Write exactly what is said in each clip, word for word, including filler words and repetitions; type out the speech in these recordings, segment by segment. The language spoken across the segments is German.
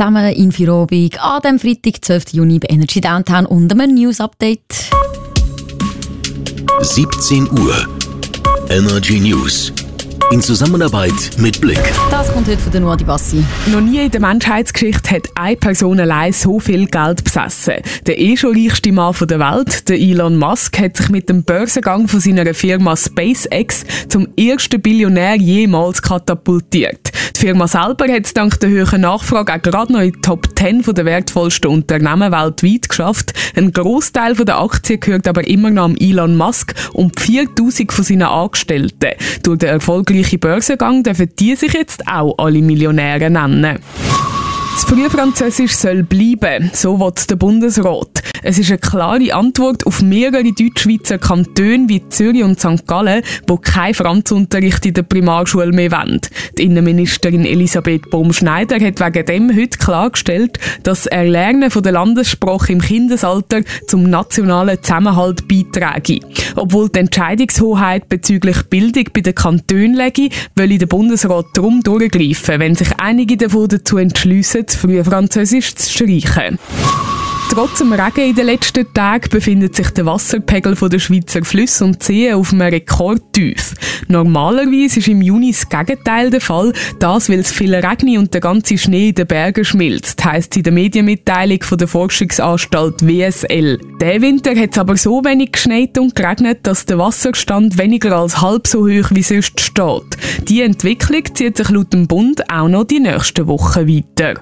zusammen in Feierabend an dem Freitag, zwölften Juni bei Energy Downtown und einem News-Update. siebzehn Uhr Energy News. In Zusammenarbeit mit Blick. Das kommt heute von der Noah Di Bassi. Noch nie in der Menschheitsgeschichte hat eine Person allein so viel Geld besessen. Der eh schon reichste Mann der Welt, der Elon Musk, hat sich mit dem Börsengang von seiner Firma SpaceX zum ersten Billionär jemals katapultiert. Die Firma selber hat es dank der hohen Nachfrage auch gerade noch in die Top zehn der wertvollsten Unternehmen weltweit geschafft. Ein Grossteil der Aktien gehört aber immer noch am Elon Musk und viertausend von seinen Angestellten. Durch den erfolgreichen Börsengang dürfen die sich jetzt auch alle Millionäre nennen. Das Frühfranzösisch soll bleiben, so will der Bundesrat. Es ist eine klare Antwort auf mehrere Deutschschweizer Kantone wie Zürich und Sankt Gallen, die keinen Franzunterricht in der Primarschule mehr wollen. Die Innenministerin Elisabeth Baum-Schneider hat wegen dem heute klargestellt, dass das Erlernen der Landessprache im Kindesalter zum nationalen Zusammenhalt beiträge. Obwohl die Entscheidungshoheit bezüglich Bildung bei den Kantonen liege, will der Bundesrat darum durchgreifen, wenn sich einige davon dazu entschliessen, das Frühfranzösisch zu streichen. Trotz dem Regen in den letzten Tagen befindet sich der Wasserpegel der Schweizer Flüsse und Seen auf einem Rekordtief. Normalerweise ist im Juni das Gegenteil der Fall, das weil es viel regnet und der ganze Schnee in den Bergen schmilzt, heisst es in der Medienmitteilung von der Forschungsanstalt W S L. Diesen Winter hat es aber so wenig geschneit und geregnet, dass der Wasserstand weniger als halb so hoch wie sonst steht. Die Entwicklung zieht sich laut dem Bund auch noch die nächsten Wochen weiter.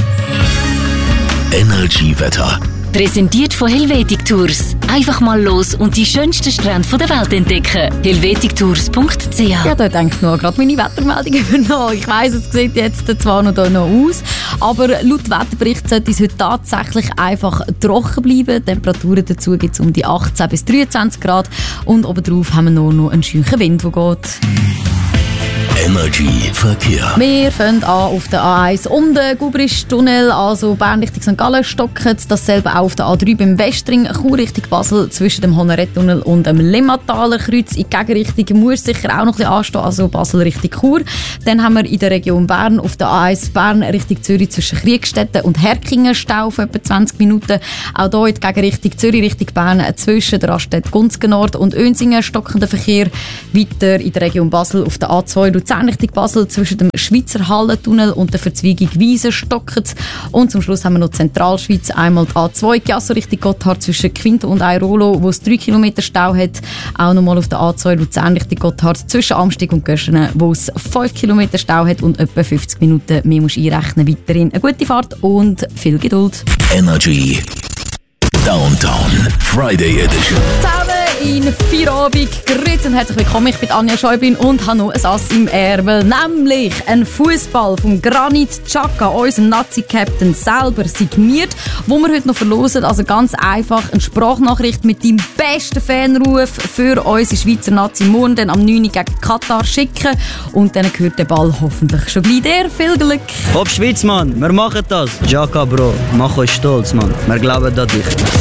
Energy-Wetter. Präsentiert von Helvetic Tours. Einfach mal los und die schönsten Strände der Welt entdecken. helvetic tours punkt c h. Ja, da denkt nur gerade meine Wettermeldung übernommen. Ich weiss, es sieht jetzt zwar noch, da noch aus, aber laut Wetterbericht sollte es heute tatsächlich einfach trocken bleiben. Die Temperaturen dazu gibt es um die achtzehn bis dreiundzwanzig Grad und obendrauf haben wir nur noch einen schönen Wind, der geht. Energy Verkehr. Wir fangen an auf der A eins um den Gubrisch-Tunnel, also Bern Richtung Sankt Gallen stocken. Dasselbe auch auf der A drei beim Westring, Chur Richtung Basel, zwischen dem Honoret-Tunnel und dem Limmataler Kreuz. In die Gegenrichtung muss sicher auch noch ein bisschen anstehen, also Basel Richtung Chur. Dann haben wir in der Region Bern auf der A eins Bern Richtung Zürich zwischen Kriegstetten und Herkingen Stau für etwa zwanzig Minuten. Auch hier in die Gegenrichtung Zürich Richtung Bern zwischen der Raststätte Gunzgen Nord und Önsingen stockender Verkehr. Weiter in der Region Basel auf der A zwei Luzern Richtung Basel zwischen dem Schweizer Hallentunnel und der Verzweigung Wiesen stockert. Und zum Schluss haben wir noch die Zentralschweiz, einmal die A zwei Chiasso Richtung Gotthard zwischen Quinto und Airolo, wo es drei Kilometer Stau hat. Auch nochmal auf der A zwei Luzern Richtung Gotthard zwischen Amstig und Göschenen, wo es fünf Kilometer Stau hat und etwa fünfzig Minuten mehr muss einrechnen. Weiterhin eine gute Fahrt und viel Geduld. Energy Downtown Friday Edition. Zusammen in Feierabend. Grüezi und herzlich willkommen. Ich bin Anja Schäublin und habe noch ein Ass im Ärmel, nämlich ein Fußball vom Granit Xhaka, unser Nazi-Captain selber signiert, wo wir heute noch verlosen. Also ganz einfach eine Sprachnachricht mit deinem besten Fanruf für unsere Schweizer Nazi morgen dann am neun Uhr gegen Katar schicken und dann gehört der Ball hoffentlich schon gleich dir. Viel Glück! Hopp Schweiz, Mann, wir machen das. Xhaka, Bro, mach euch stolz, Mann. Wir glauben an dich.